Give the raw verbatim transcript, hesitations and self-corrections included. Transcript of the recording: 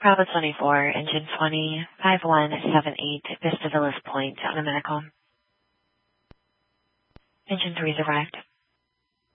Bravo twenty-four, engine twenty, five one seven eight, Vista Villas Point, on a medical. Engine three's arrived.